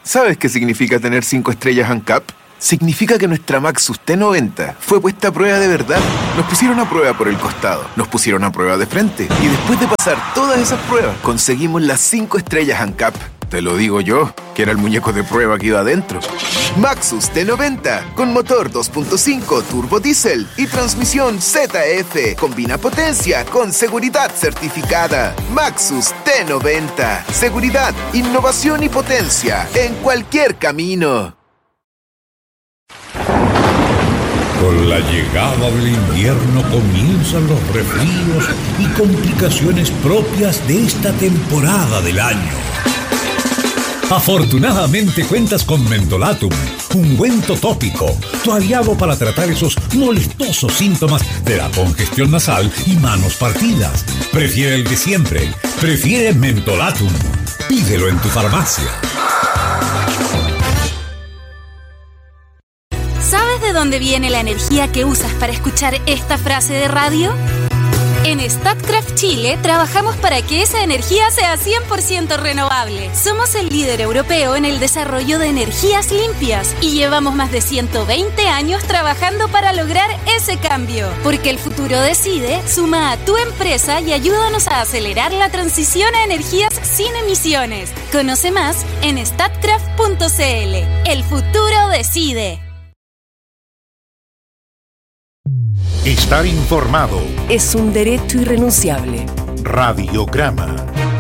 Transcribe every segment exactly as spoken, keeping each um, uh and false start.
¿Sabes qué significa tener cinco estrellas ANCAP? Significa que nuestra Maxus T noventa fue puesta a prueba de verdad. Nos pusieron a prueba por el costado, nos pusieron a prueba de frente y después de pasar todas esas pruebas, conseguimos las cinco estrellas ANCAP. Te lo digo yo, que era el muñeco de prueba que iba adentro. Maxus T noventa, con motor dos punto cinco turbo diésel y transmisión Z F. Combina potencia con seguridad certificada. Maxus T noventa. Seguridad, innovación y potencia en cualquier camino. Con la llegada del invierno comienzan los resfríos y complicaciones propias de esta temporada del año. Afortunadamente cuentas con Mentolatum, ungüento tópico, tu aliado para tratar esos molestosos síntomas de la congestión nasal y manos partidas. Prefiere el de siempre, prefiere Mentolatum. Pídelo en tu farmacia. ¿Sabes de dónde viene la energía que usas para escuchar esta frase de radio? En Statkraft Chile trabajamos para que esa energía sea cien por ciento renovable. Somos el líder europeo en el desarrollo de energías limpias y llevamos más de ciento veinte años trabajando para lograr ese cambio. Porque el futuro decide, suma a tu empresa y ayúdanos a acelerar la transición a energías sin emisiones. Conoce más en statkraft punto c l. El futuro decide. Estar informado es un derecho irrenunciable. Radiograma.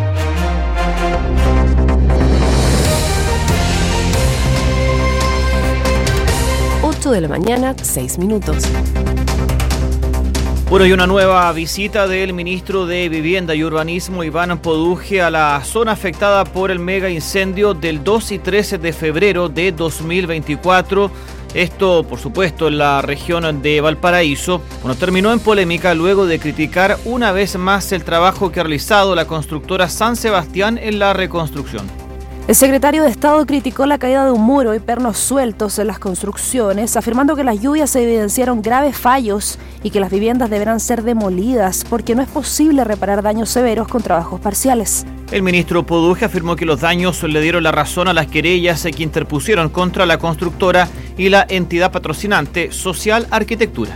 ocho de la mañana, seis minutos. Bueno, y una nueva visita del ministro de Vivienda y Urbanismo, Iván Poduje, a la zona afectada por el mega incendio del dos y trece de febrero de dos mil veinticuatro. Esto, por supuesto, en la región de Valparaíso. Bueno, terminó en polémica luego de criticar una vez más el trabajo que ha realizado la constructora San Sebastián en la reconstrucción. El secretario de Estado criticó la caída de un muro y pernos sueltos en las construcciones, afirmando que las lluvias evidenciaron graves fallos y que las viviendas deberán ser demolidas porque no es posible reparar daños severos con trabajos parciales. El ministro Poduje afirmó que los daños le dieron la razón a las querellas que interpusieron contra la constructora y la entidad patrocinante Social Arquitectura.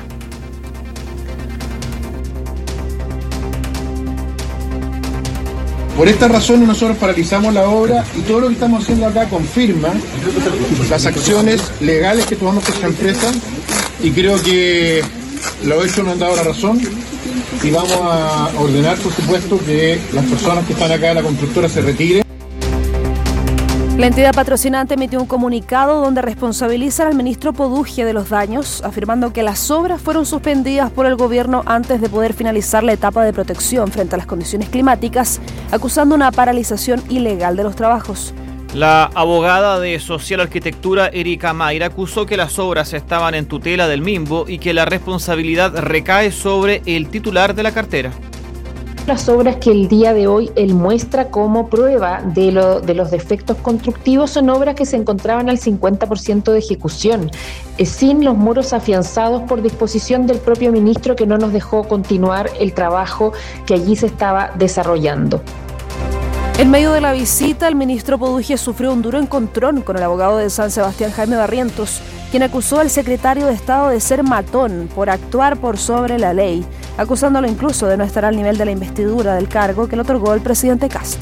Por esta razón nosotros paralizamos la obra y todo lo que estamos haciendo acá confirma las acciones legales que tomamos con esta empresa y creo que los hechos nos han dado la razón y vamos a ordenar, por supuesto, que las personas que están acá en la constructora se retiren. La entidad patrocinante emitió un comunicado donde responsabiliza al ministro Poduje de los daños, afirmando que las obras fueron suspendidas por el gobierno antes de poder finalizar la etapa de protección frente a las condiciones climáticas, acusando una paralización ilegal de los trabajos. La abogada de Social Arquitectura, Erika Mayra, acusó que las obras estaban en tutela del Minbo y que la responsabilidad recae sobre el titular de la cartera. Las obras que el día de hoy él muestra como prueba de, lo, de los defectos constructivos son obras que se encontraban al cincuenta por ciento de ejecución, eh, sin los muros afianzados por disposición del propio ministro, que no nos dejó continuar el trabajo que allí se estaba desarrollando. En medio de la visita, el ministro Poduje sufrió un duro encontrón con el abogado de San Sebastián, Jaime Barrientos, quien acusó al secretario de Estado de ser matón por actuar por sobre la ley, acusándolo incluso de no estar al nivel de la investidura del cargo que le otorgó el presidente Kast.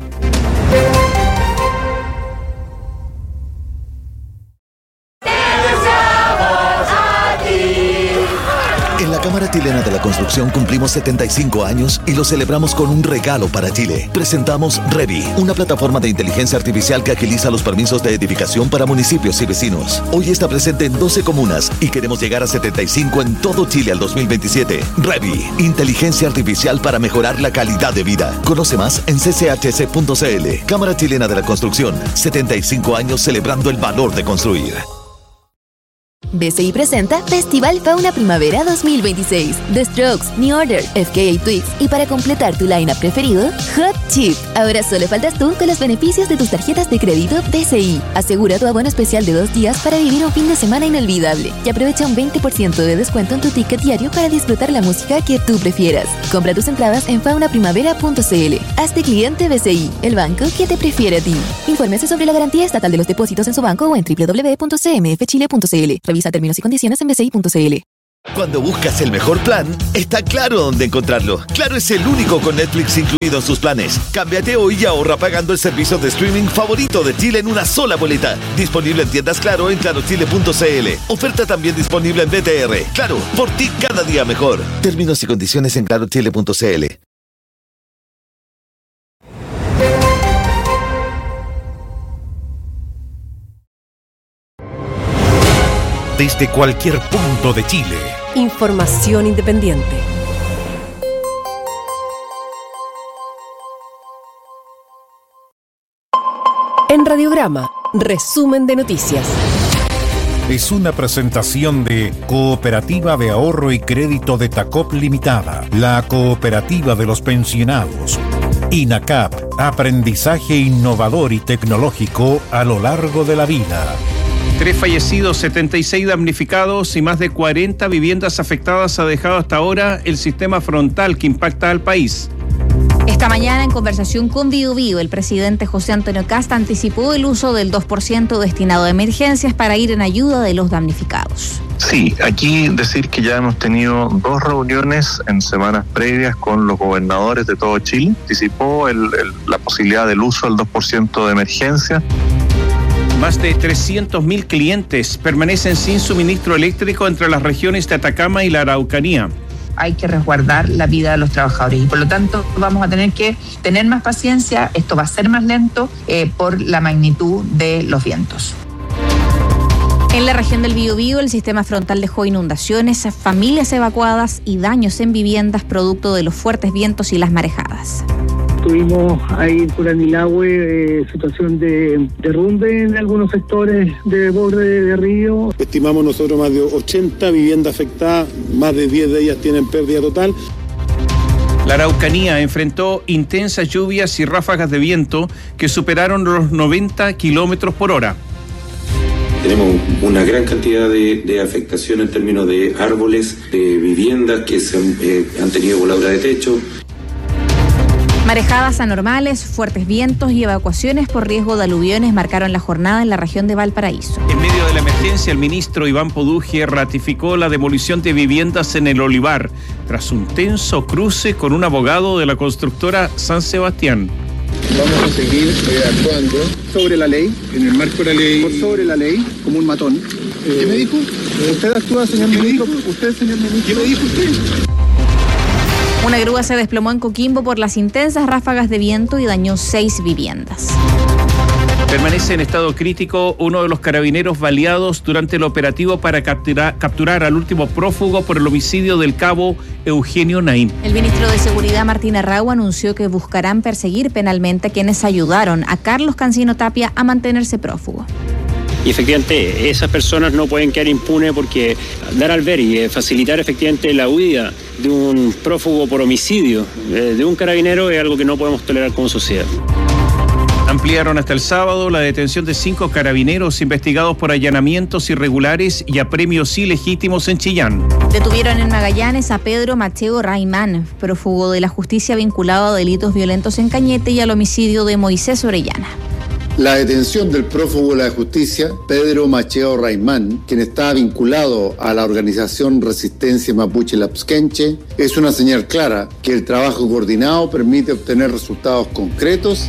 En la Cámara Chilena de la Construcción cumplimos setenta y cinco años y lo celebramos con un regalo para Chile. Presentamos Revi, una plataforma de inteligencia artificial que agiliza los permisos de edificación para municipios y vecinos. Hoy está presente en doce comunas y queremos llegar a setenta y cinco en todo Chile al dos mil veintisiete. Revi, inteligencia artificial para mejorar la calidad de vida. Conoce más en c c h c punto c l. Cámara Chilena de la Construcción, setenta y cinco años celebrando el valor de construir. B C I presenta Festival Fauna Primavera dos mil veintiséis. The Strokes, New Order, F K A Twigs y para completar tu line-up preferido, Hot Chip. Ahora solo faltas tú con los beneficios de tus tarjetas de crédito B C I. Asegura tu abono especial de dos días para vivir un fin de semana inolvidable y aprovecha un veinte por ciento de descuento en tu ticket diario para disfrutar la música que tú prefieras. Compra tus entradas en fauna primavera punto c l. Hazte cliente B C I, el banco que te prefiere a ti. Infórmese sobre la garantía estatal de los depósitos en su banco o en doble u doble u doble u punto c m f chile punto c l. Revisa términos y condiciones en b c i punto c l. Cuando buscas el mejor plan, está claro dónde encontrarlo. Claro es el único con Netflix incluido en sus planes. Cámbiate hoy y ahorra pagando el servicio de streaming favorito de Chile en una sola boleta. Disponible en tiendas Claro en claro chile punto c l. Oferta también disponible en B T R. Claro, por ti cada día mejor. Términos y condiciones en claro chile punto c l. Desde cualquier punto de Chile. Información independiente. En Radiograma, resumen de noticias. Es una presentación de Cooperativa de Ahorro y Crédito de Tacop Limitada, la cooperativa de los pensionados. INACAP, aprendizaje innovador y tecnológico a lo largo de la vida. Tres fallecidos, setenta y seis damnificados y más de cuarenta viviendas afectadas ha dejado hasta ahora el sistema frontal que impacta al país. Esta mañana, en conversación con Bio Bio, el presidente José Antonio Kast anticipó el uso del dos por ciento destinado a emergencias para ir en ayuda de los damnificados. Sí, aquí decir que ya hemos tenido dos reuniones en semanas previas con los gobernadores de todo Chile. Anticipó el, el, la posibilidad del uso del dos por ciento de emergencia. Más de trescientos mil clientes permanecen sin suministro eléctrico entre las regiones de Atacama y la Araucanía. Hay que resguardar la vida de los trabajadores y por lo tanto vamos a tener que tener más paciencia. Esto va a ser más lento eh, por la magnitud de los vientos. En la región del Biobío, el sistema frontal dejó inundaciones, familias evacuadas y daños en viviendas producto de los fuertes vientos y las marejadas. Tuvimos ahí en Curanilahue eh, situación de derrumbe en algunos sectores de borde de río. Estimamos nosotros más de ochenta viviendas afectadas, más de diez de ellas tienen pérdida total. La Araucanía enfrentó intensas lluvias y ráfagas de viento que superaron los noventa kilómetros por hora. Tenemos una gran cantidad de, de afectación en términos de árboles, de viviendas que se han, eh, han tenido voladura de techo. Marejadas anormales, fuertes vientos y evacuaciones por riesgo de aluviones marcaron la jornada en la región de Valparaíso. En medio de la emergencia, el ministro Iván Poduje ratificó la demolición de viviendas en el Olivar, tras un tenso cruce con un abogado de la constructora San Sebastián. Vamos a seguir eh, actuando sobre la ley, en el marco de la ley, por sobre la ley, como un matón. Eh, ¿Qué me dijo? ¿Usted actúa, señor ministro? ¿Usted, señor ministro? ¿Qué me dijo usted? Una grúa se desplomó en Coquimbo por las intensas ráfagas de viento y dañó seis viviendas. Permanece en estado crítico uno de los carabineros baleados durante el operativo para capturar, capturar al último prófugo por el homicidio del cabo Eugenio Naim. El ministro de Seguridad, Martín Arrau, anunció que buscarán perseguir penalmente a quienes ayudaron a Carlos Cancino Tapia a mantenerse prófugo. Y efectivamente esas personas no pueden quedar impunes porque dar al ver y facilitar efectivamente la huida de un prófugo por homicidio de un carabinero es algo que no podemos tolerar como sociedad. Ampliaron hasta el sábado la detención de cinco carabineros investigados por allanamientos irregulares y apremios ilegítimos en Chillán. Detuvieron en Magallanes a Pedro Macheo Raimán, prófugo de la justicia vinculado a delitos violentos en Cañete y al homicidio de Moisés Orellana. La detención del prófugo de la justicia, Pedro Macheo Raimán, quien está vinculado a la organización Resistencia Mapuche Lapsquenche, es una señal clara que el trabajo coordinado permite obtener resultados concretos.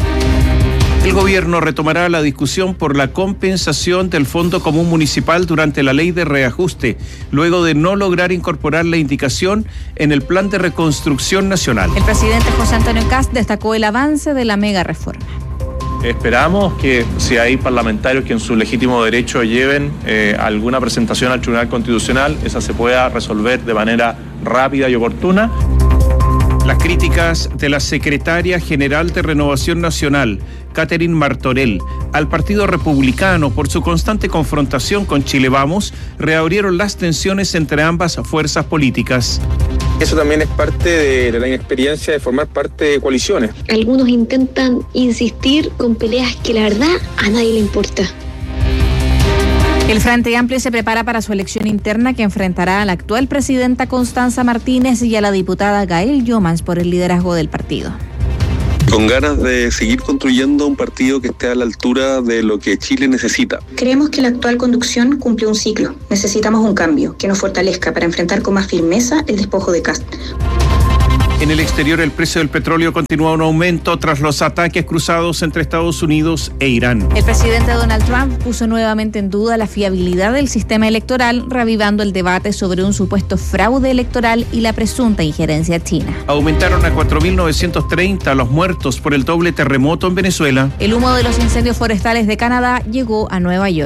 El gobierno retomará la discusión por la compensación del Fondo Común Municipal durante la ley de reajuste, luego de no lograr incorporar la indicación en el Plan de Reconstrucción Nacional. El presidente José Antonio Kast destacó el avance de la mega reforma. Esperamos que si hay parlamentarios que en su legítimo derecho lleven eh, alguna presentación al Tribunal Constitucional, esa se pueda resolver de manera rápida y oportuna. Las críticas de la secretaria general de Renovación Nacional, Catherine Martorell, al Partido Republicano por su constante confrontación con Chile Vamos, reabrieron las tensiones entre ambas fuerzas políticas. Eso también es parte de la inexperiencia de formar parte de coaliciones. Algunos intentan insistir con peleas que la verdad a nadie le importa. El Frente Amplio se prepara para su elección interna que enfrentará a la actual presidenta Constanza Martínez y a la diputada Gael Yomans por el liderazgo del partido. Con ganas de seguir construyendo un partido que esté a la altura de lo que Chile necesita. Creemos que la actual conducción cumple un ciclo. Necesitamos un cambio que nos fortalezca para enfrentar con más firmeza el despojo de Kast. En el exterior, el precio del petróleo continúa un aumento tras los ataques cruzados entre Estados Unidos e Irán. El presidente Donald Trump puso nuevamente en duda la fiabilidad del sistema electoral, reavivando el debate sobre un supuesto fraude electoral y la presunta injerencia china. Aumentaron a cuatro mil novecientos treinta los muertos por el doble terremoto en Venezuela. El humo de los incendios forestales de Canadá llegó a Nueva York.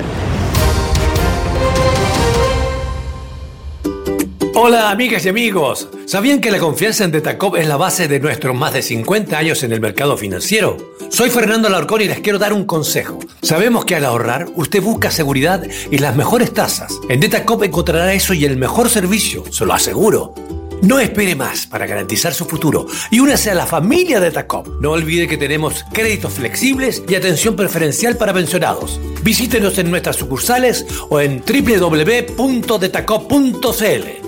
Hola amigas y amigos, ¿sabían que la confianza en Detacop es la base de nuestros más de cincuenta años en el mercado financiero? Soy Fernando Alarcón y les quiero dar un consejo. Sabemos que al ahorrar usted busca seguridad y las mejores tasas. En Detacop encontrará eso y el mejor servicio, se lo aseguro. No espere más para garantizar su futuro y únase a la familia Detacop. No olvide que tenemos créditos flexibles y atención preferencial para pensionados. Visítenos en nuestras sucursales o en doble u doble u doble u punto detacop punto c l.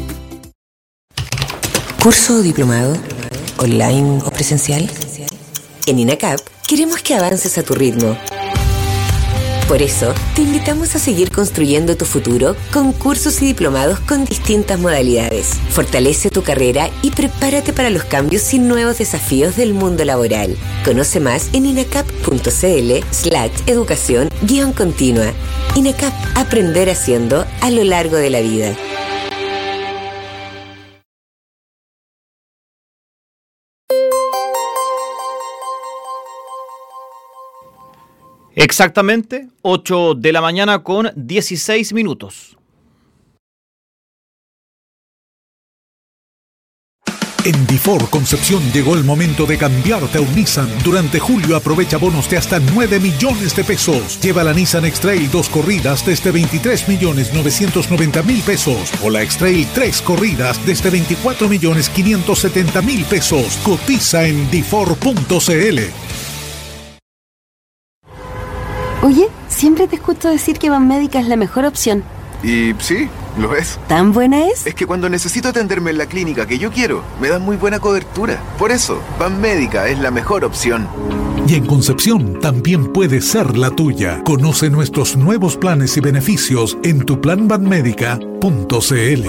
¿Curso o diplomado? ¿Online o presencial? En INACAP queremos que avances a tu ritmo. Por eso, te invitamos a seguir construyendo tu futuro con cursos y diplomados con distintas modalidades. Fortalece tu carrera y prepárate para los cambios y nuevos desafíos del mundo laboral. Conoce más en inacap.cl slash educación guión continua. INACAP, aprender haciendo a lo largo de la vida. Exactamente, ocho de la mañana con dieciséis minutos. En Difor Concepción llegó el momento de cambiarte a un Nissan. Durante julio aprovecha bonos de hasta nueve millones de pesos. Lleva la Nissan X-Trail dos corridas desde veintitrés millones novecientos noventa mil pesos o la X-Trail tres corridas desde veinticuatro millones quinientos setenta mil pesos. Cotiza en difor punto c l. Oye, siempre te escucho decir que Banmédica es la mejor opción. Y sí, lo es. ¿Tan buena es? Es que cuando necesito atenderme en la clínica que yo quiero, me dan muy buena cobertura. Por eso, Banmédica es la mejor opción. Y en Concepción también puede ser la tuya. Conoce nuestros nuevos planes y beneficios en tu plan banmédica punto c l.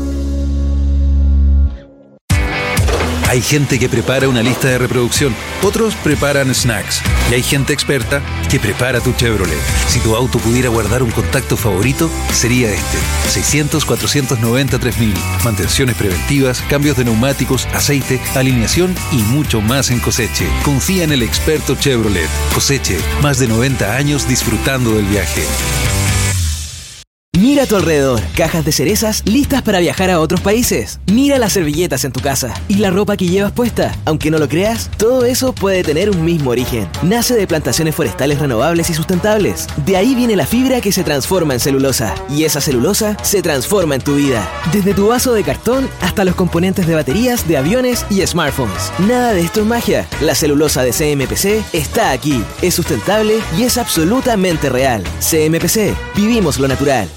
Hay gente que prepara una lista de reproducción, otros preparan snacks y hay gente experta que prepara tu Chevrolet. Si tu auto pudiera guardar un contacto favorito, sería este. seiscientos, cuatrocientos noventa, tres mil. Mantenciones preventivas, cambios de neumáticos, aceite, alineación y mucho más en Coseche. Confía en el experto Chevrolet. Coseche, más de noventa años disfrutando del viaje. Mira a tu alrededor, cajas de cerezas listas para viajar a otros países. Mira las servilletas en tu casa y la ropa que llevas puesta. Aunque no lo creas, todo eso puede tener un mismo origen. Nace de plantaciones forestales renovables y sustentables. De ahí viene la fibra que se transforma en celulosa. Y esa celulosa se transforma en tu vida. Desde tu vaso de cartón hasta los componentes de baterías, de aviones y smartphones. Nada de esto es magia. La celulosa de C M P C está aquí. Es sustentable y es absolutamente real. C M P C. Vivimos lo natural.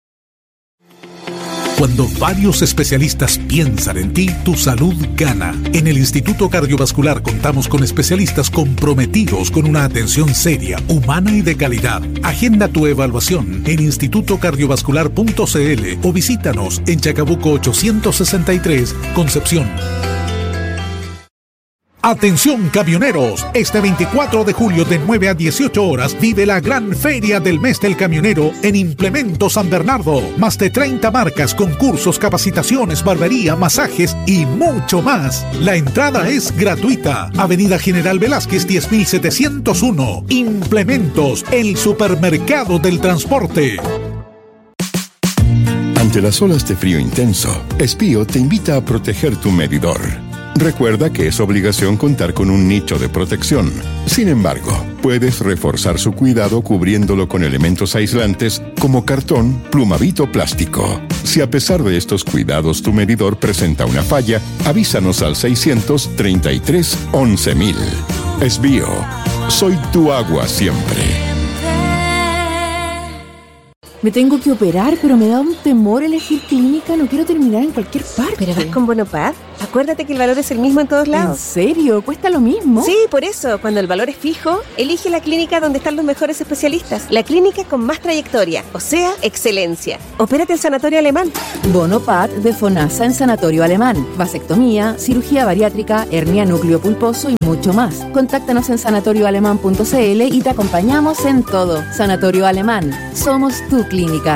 Cuando varios especialistas piensan en ti, tu salud gana. En el Instituto Cardiovascular contamos con especialistas comprometidos con una atención seria, humana y de calidad. Agenda tu evaluación en instituto cardiovascular punto c l o visítanos en Chacabuco ochocientos sesenta y tres, Concepción. Atención camioneros, este veinticuatro de julio de nueve a dieciocho horas vive la gran feria del mes del camionero en Implemento San Bernardo. Más de treinta marcas, concursos, capacitaciones, barbería, masajes y mucho más. La entrada es gratuita. Avenida General Velázquez diez mil setecientos uno. Implementos, el supermercado del transporte. Ante las olas de frío intenso, Espío te invita a proteger tu medidor. Recuerda que es obligación contar con un nicho de protección. Sin embargo, puedes reforzar su cuidado cubriéndolo con elementos aislantes como cartón, plumavit o plástico. Si a pesar de estos cuidados tu medidor presenta una falla, avísanos al seiscientos treinta y tres once mil. Esbío, soy tu agua siempre. Me tengo que operar, pero me da un temor elegir clínica. No quiero terminar en cualquier parte. ¿Pero vas con Bonopad? Acuérdate que el valor es el mismo en todos lados. ¿En serio? ¿Cuesta lo mismo? Sí, por eso. Cuando el valor es fijo, elige la clínica donde están los mejores especialistas. La clínica con más trayectoria, o sea, excelencia. Opérate en Sanatorio Alemán. Bonopad de FONASA en Sanatorio Alemán. Vasectomía, cirugía bariátrica, hernia núcleo pulposo y mucho más. Contáctanos en sanatorio alemán punto c l y te acompañamos en todo. Sanatorio Alemán. Somos tu clínica.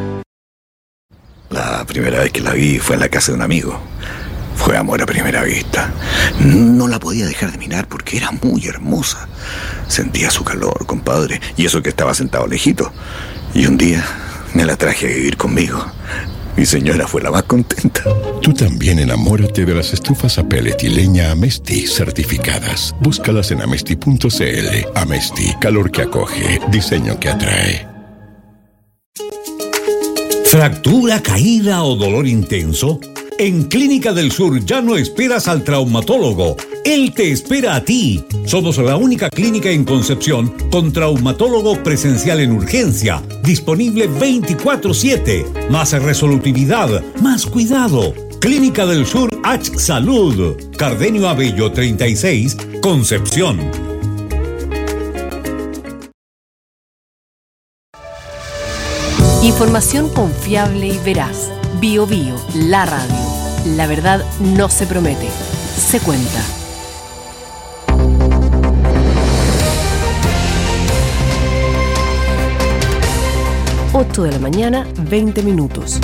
La primera vez que la vi fue en la casa de un amigo. Fue amor a primera vista. No la podía dejar de mirar porque era muy hermosa. Sentía su calor, compadre, y eso que estaba sentado lejito. Y un día me la traje a vivir conmigo. Mi señora fue la más contenta. Tú también enamórate de las estufas a pellet y leña Amesti certificadas. Búscalas en amesti punto c l. Amesti, calor que acoge, diseño que atrae. ¿Fractura, caída o dolor intenso? En Clínica del Sur ya no esperas al traumatólogo. Él te espera a ti. Somos la única clínica en Concepción con traumatólogo presencial en urgencia, disponible veinticuatro siete. Más resolutividad, más cuidado. Clínica del Sur H Salud. Cardenio Abello treinta y seis, Concepción. Información confiable y veraz. Bio Bio, la radio. La verdad no se promete, se cuenta. ocho de la mañana, veinte minutos.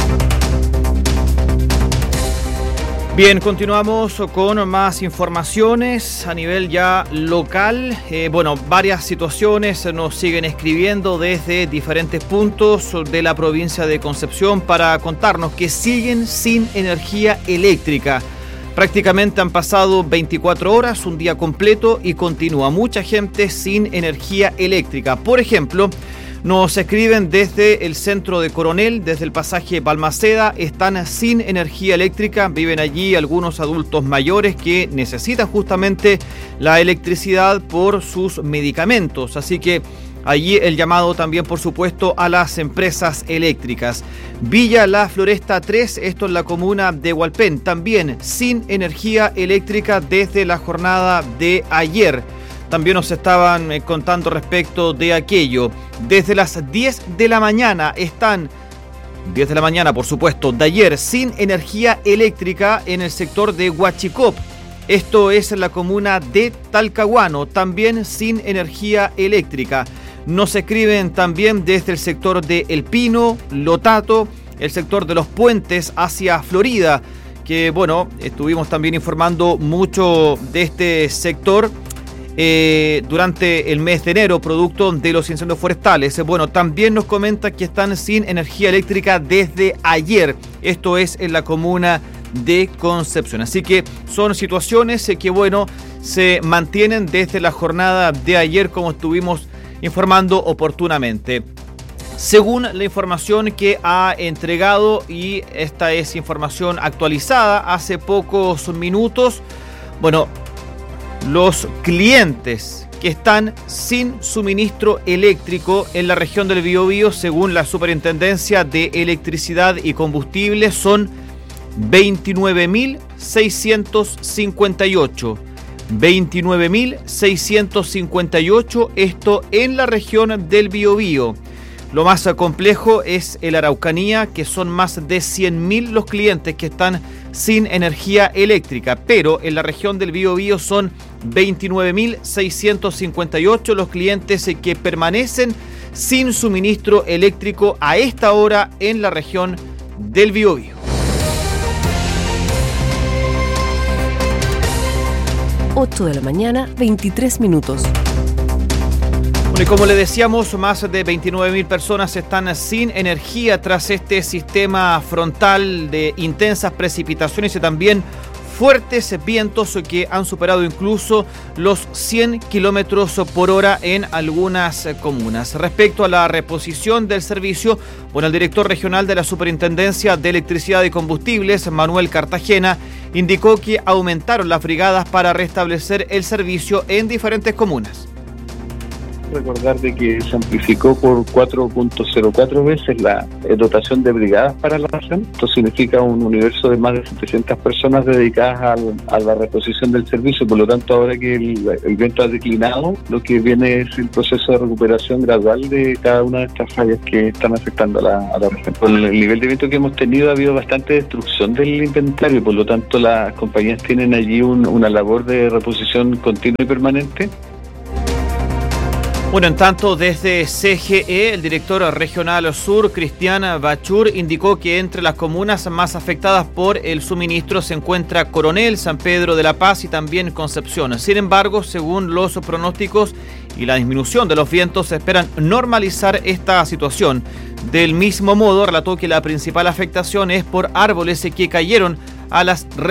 Bien, continuamos con más informaciones a nivel ya local. Eh, bueno, varias situaciones nos siguen escribiendo desde diferentes puntos de la provincia de Concepción para contarnos que siguen sin energía eléctrica. Prácticamente han pasado veinticuatro horas, un día completo, y continúa mucha gente sin energía eléctrica. Por ejemplo, nos escriben desde el centro de Coronel, desde el pasaje Balmaceda, están sin energía eléctrica, viven allí algunos adultos mayores que necesitan justamente la electricidad por sus medicamentos, así que allí el llamado también, por supuesto, a las empresas eléctricas. Villa La Floresta tres, esto en la comuna de Hualpén, también sin energía eléctrica desde la jornada de ayer. También nos estaban contando respecto de aquello. Desde las diez de la mañana están, diez de la mañana por supuesto, de ayer, sin energía eléctrica en el sector de Huachicop. Esto es en la comuna de Talcahuano, también sin energía eléctrica. Nos escriben también desde el sector de El Pino, Lotato, el sector de los puentes hacia Florida, que bueno, estuvimos también informando mucho de este sector Eh, durante el mes de enero, producto de los incendios forestales. Bueno, también nos comenta que están sin energía eléctrica desde ayer. Esto es en la comuna de Concepción. Así que son situaciones que, bueno, se mantienen desde la jornada de ayer, como estuvimos informando oportunamente. Según la información que ha entregado, y esta es información actualizada hace pocos minutos, bueno, los clientes que están sin suministro eléctrico en la región del Biobío, según la Superintendencia de Electricidad y Combustible, son veintinueve mil seiscientos cincuenta y ocho. veintinueve mil seiscientos cincuenta y ocho, esto en la región del Biobío. Lo más complejo es el Araucanía, que son más de cien mil los clientes que están sin energía eléctrica, pero en la región del Biobío son veintinueve mil seiscientos cincuenta y ocho los clientes que permanecen sin suministro eléctrico a esta hora en la región del Biobío. ocho de la mañana, veintitrés minutos. Bueno, y como le decíamos, más de veintinueve mil personas están sin energía tras este sistema frontal de intensas precipitaciones y también fuertes vientos que han superado incluso los cien kilómetros por hora en algunas comunas. Respecto a la reposición del servicio, bueno, el director regional de la Superintendencia de Electricidad y Combustibles, Manuel Cartagena, indicó que aumentaron las brigadas para restablecer el servicio en diferentes comunas. Recordar de que se amplificó por cuatro punto cero cuatro veces la eh, dotación de brigadas para la región. Esto significa un universo de más de setecientas personas dedicadas al, a la reposición del servicio. Por lo tanto, ahora que el, el viento ha declinado, lo que viene es el proceso de recuperación gradual de cada una de estas fallas que están afectando a la, a la región. Con el nivel de viento que hemos tenido ha habido bastante destrucción del inventario, por lo tanto las compañías tienen allí un, una labor de reposición continua y permanente. Bueno, en tanto, desde C G E, el director regional sur, Cristian Bachur, indicó que entre las comunas más afectadas por el suministro se encuentra Coronel, San Pedro de la Paz y también Concepción. Sin embargo, según los pronósticos y la disminución de los vientos, se esperan normalizar esta situación. Del mismo modo, relató que la principal afectación es por árboles que cayeron a las